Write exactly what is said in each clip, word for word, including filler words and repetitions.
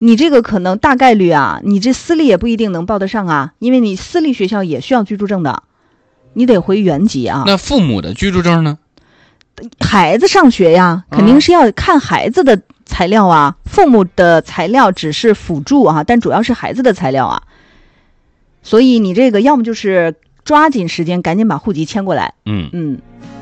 你这个可能大概率啊，你这私立也不一定能报得上啊，因为你私立学校也需要居住证的，你得回原籍啊。 那父母的居住证呢？ 孩子上学呀，肯定是要看孩子的材料啊，嗯、父母的材料只是辅助啊，但主要是孩子的材料啊。所以你这个要么就是抓紧时间，赶紧把户籍迁过来。 嗯嗯。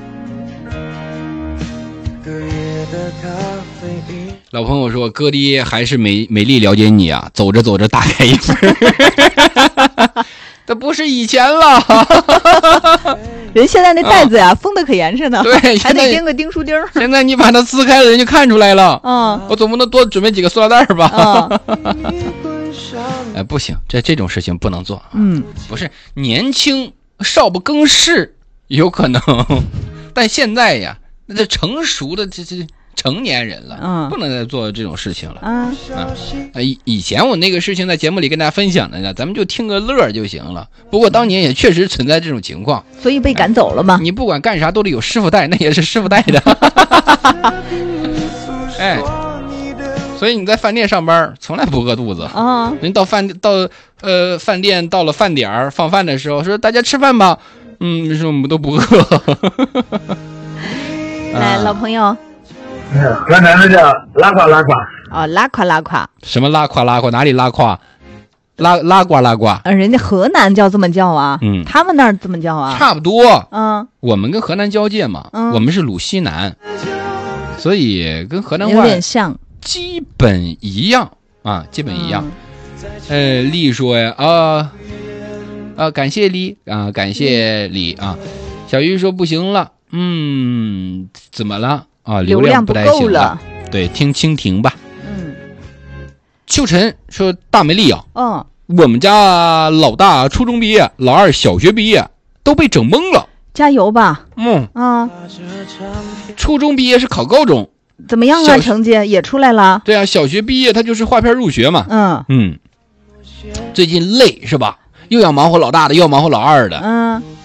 老朋友说，哥爹还是美美丽了解你啊，走着走着打开一份。这不是以前了。 人现在那袋子呀、啊、封得可严实呢， 对， 还得钉个钉书钉。 现在你把它撕开了，人就看出来了。 嗯， 我总不能多准备几个塑料袋吧？ 嗯， 哎，不行，这这种事情不能做。 嗯， 不是年轻少不更事，有可能，但现在呀，那这成熟的这这。成年人了， 嗯， 不能再做这种事情了。 啊啊，以以前我那个事情在节目里跟大家分享的呢，咱们就听个乐就行了。不过当年也确实存在这种情况， 所以被赶走了嘛。 你不管干啥都得有师傅带，那也是师傅带的。哎，所以你在饭店上班从来不饿肚子啊。 人到饭到呃饭店到了饭点儿放饭的时候说大家吃饭吧，嗯，说我们都不饿。 来，老朋友。 河南的叫拉胯拉胯哦，拉胯拉胯， 什么拉胯拉胯？哪里拉胯？拉拉呱拉呱？ 呃，人家河南叫这么叫啊， 嗯， 他们那儿这么叫啊， 差不多。 嗯， 我们跟河南交界嘛， 嗯， 我们是鲁西南，所以跟河南话有点像， 基本一样啊，基本一样。嗯、呃，丽说呀，啊啊，感谢丽啊，感谢丽啊。小鱼说不行了，嗯，怎么了？啊，流量不太行了，对，听蜻蜓吧。 嗯， 秋晨说大美丽啊， 嗯， 我们家老大初中毕业，老二小学毕业，都被整懵了。 加油吧。 嗯啊， 初中毕业是考高中， 怎么样啊？成绩也出来了。 对啊，小学毕业他就是划片入学嘛。 嗯嗯，最近累是吧？又要忙活老大的，又要忙活老二的。 嗯。